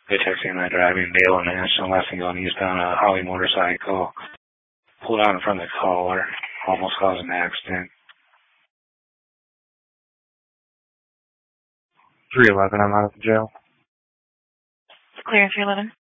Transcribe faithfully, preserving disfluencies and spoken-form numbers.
Good texting and driving. Dale and National Lessing going eastbound on a Holly motorcycle. Pulled out in front of the caller. Almost caused an accident. three eleven, I'm out of the jail. Clear three eleven.